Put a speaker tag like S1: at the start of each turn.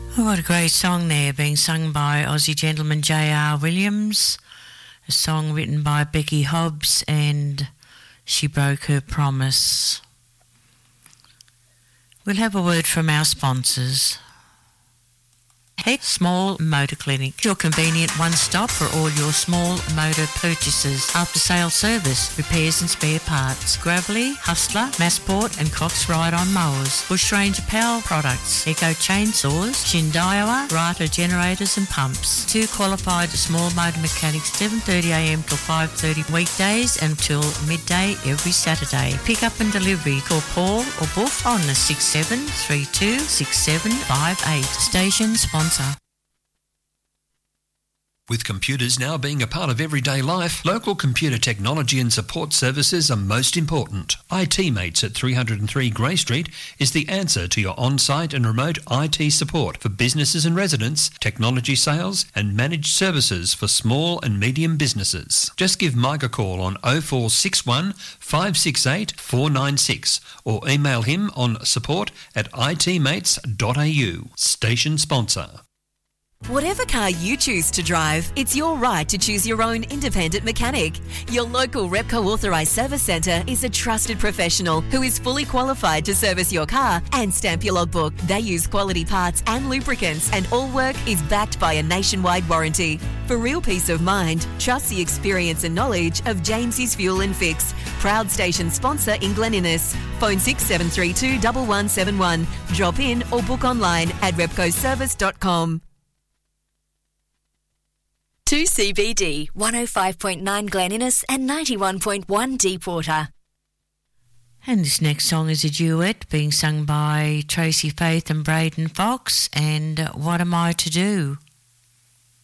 S1: Oh, what a great song there, being sung by Aussie gentleman J.R. Williams, a song written by Becky Hobbs, and She Broke Her Promise. We'll have a word from our sponsors. Heck Small Motor Clinic, your convenient one-stop for all your small motor purchases. After-sale service, repairs and spare parts. Gravely, Hustler, Massport and Cox Ride-On mowers. Bushranger Power products. Echo chainsaws. Shindaiwa, Rata generators and pumps. 2 qualified small motor mechanics, 7:30am till 5:30 weekdays until midday every Saturday. Pick up and delivery. Call Paul or Boof on the 67326758. Station sponsor.
S2: With computers now being a part of everyday life, local computer technology and support services are most important. IT Mates at 303 Grey Street is the answer to your on-site and remote IT support for businesses and residents, technology sales and managed services for small and medium businesses. Just give Mike a call on 0461 568 496 or email him on support@itmates.au. Station sponsor.
S3: Whatever car you choose to drive, it's your right to choose your own independent mechanic. Your local Repco authorised service centre is a trusted professional who is fully qualified to service your car and stamp your logbook. They use quality parts and lubricants, and all work is backed by a nationwide warranty. For real peace of mind, trust the experience and knowledge of James's Fuel and Fix, proud station sponsor in Glen Innes. Phone 6732 1171. Drop in or book online at repcoservice.com.
S4: 2CBD, 105.9 Glen Innes and 91.1 Deepwater.
S1: And this next song is a duet being sung by Tracy Faith and Braden Fox, and What Am I to Do?